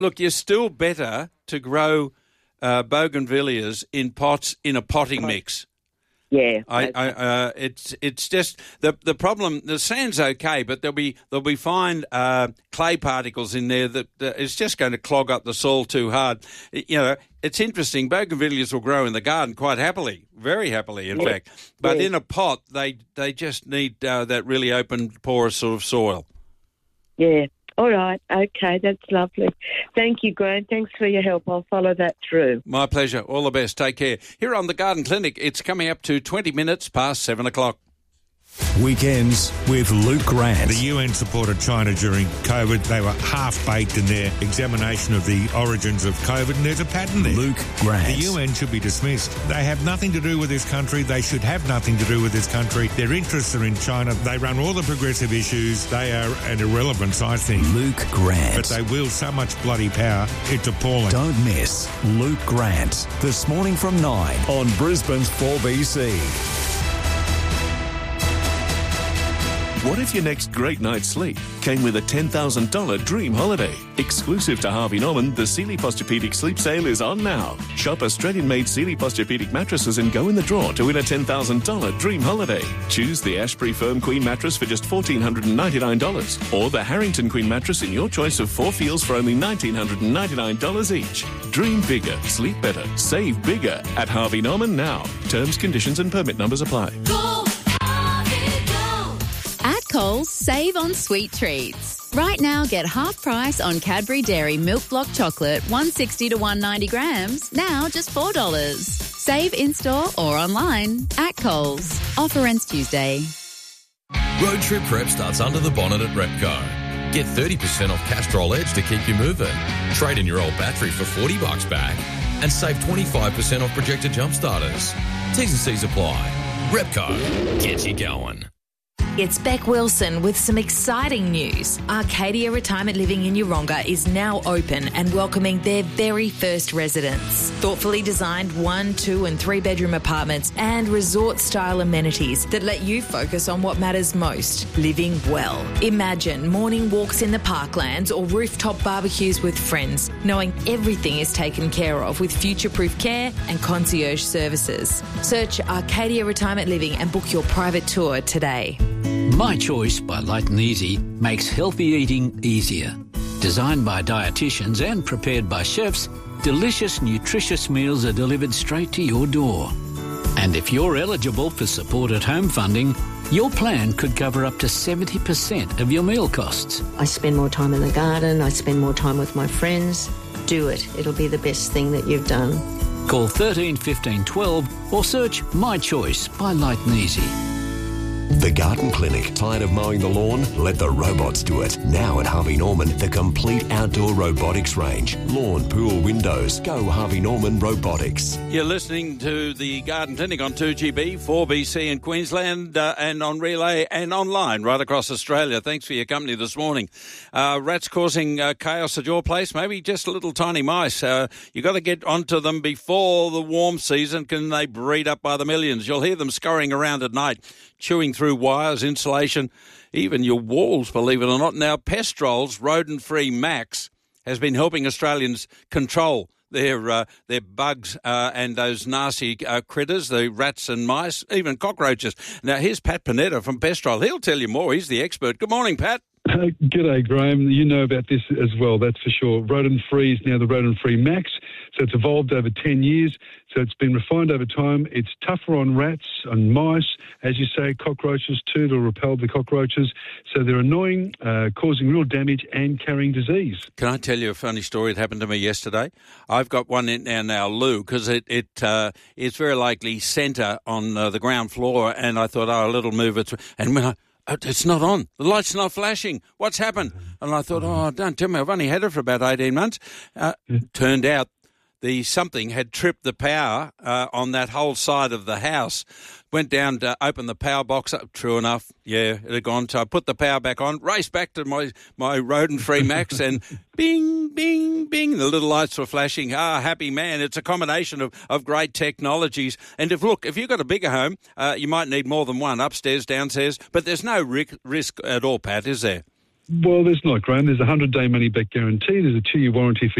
Look, you're still better to grow bougainvilleas in pots in a potting mix. Yeah, it's just the problem. The sand's okay, but there'll be fine clay particles in there that it's just going to clog up the soil too hard. It's interesting. Bougainvilleas will grow in the garden quite happily, very happily, in fact. But in a pot, they just need that really open, porous sort of soil. Yeah. All right. Okay, that's lovely. Thank you, Grant. Thanks for your help. I'll follow that through. My pleasure. All the best. Take care. Here on the Garden Clinic, it's coming up to 20 minutes past 7 o'clock. Weekends with Luke Grant. The UN supported China during COVID. They were half-baked in their examination of the origins of COVID, and there's a pattern there. Luke Grant. The UN should be dismissed. They have nothing to do with this country. They should have nothing to do with this country. Their interests are in China. They run all the progressive issues. They are an irrelevance, I think. Luke Grant. But they wield so much bloody power, it's appalling. Don't miss Luke Grant this morning from 9 on Brisbane's 4BC. What if your next great night's sleep came with a $10,000 dream holiday? Exclusive to Harvey Norman, the Sealy Posturepedic Sleep Sale is on now. Shop Australian-made Sealy Posturepedic mattresses and go in the draw to win a $10,000 dream holiday. Choose the Ashbury Firm Queen mattress for just $1,499 or the Harrington Queen mattress in your choice of 4 feels for only $1,999 each. Dream bigger, sleep better, save bigger at Harvey Norman now. Terms, conditions and permit numbers apply. At Coles, save on sweet treats. Right now, get half price on Cadbury Dairy Milk Block Chocolate, 160 to 190 grams, now just $4. Save in-store or online at Coles. Offer ends Tuesday. Road trip prep starts under the bonnet at Repco. Get 30% off Castrol Edge to keep you moving. Trade in your old battery for $40 back and save 25% off projector jump starters. T's and C's apply. Repco, get you going. It's Beck Wilson with some exciting news. Arcadia Retirement Living in Yeronga is now open and welcoming their very first residents. Thoughtfully designed 1, 2 and 3 bedroom apartments and resort-style amenities that let you focus on what matters most, living well. Imagine morning walks in the parklands or rooftop barbecues with friends, knowing everything is taken care of with future-proof care and concierge services. Search Arcadia Retirement Living and book your private tour today. My Choice by Light and Easy makes healthy eating easier. Designed by dietitians and prepared by chefs, delicious, nutritious meals are delivered straight to your door. And if you're eligible for supported home funding, your plan could cover up to 70% of your meal costs. I spend more time in the garden, I spend more time with my friends. Do it. It'll be the best thing that you've done. Call 13 15 12 or search My Choice by Light and Easy. The Garden Clinic. Tired of mowing the lawn? Let the robots do it. Now at Harvey Norman, the complete outdoor robotics range. Lawn, pool, windows. Go Harvey Norman Robotics. You're listening to the Garden Clinic on 2GB, 4BC in Queensland, and on Relay and online right across Australia. Thanks for your company this morning. Rats causing chaos at your place? Maybe just little tiny mice. You've got to get onto them before the warm season. Can they breed up by the millions? You'll hear them scurrying around at night, chewing through wires, insulation, even your walls, believe it or not. Now, Pestrol's Rodent-Free Max has been helping Australians control their bugs and those nasty critters, the rats and mice, even cockroaches. Now, here's Pat Panetta from Pestrol. He'll tell you more. He's the expert. Good morning, Pat. G'day, Graham. You know about this as well, that's for sure. Rodent-Free is now the Rodent-Free Max, so it's evolved over 10 years, so it's been refined over time. It's tougher on rats and mice, as you say, cockroaches too, to repel the cockroaches. So they're annoying, causing real damage and carrying disease. Can I tell you a funny story that happened to me yesterday? I've got one in our loo because it's very likely centre on the ground floor, and I thought, a little move it. And when it's not on. The light's not flashing. What's happened? And I thought, don't tell me. I've only had it for about 18 months. Turned out something had tripped the power on that whole side of the house. Went down to open the power box up. True enough, yeah, it had gone. So I put the power back on, raced back to my Rodent-Free Max, and bing, bing, bing, the little lights were flashing. Happy man. It's a combination of great technologies. And if you've got a bigger home, you might need more than one, upstairs, downstairs, but there's no risk at all, Pat, is there? Well, there's not, Graham. There's a 100-day money-back guarantee. There's a 2-year warranty for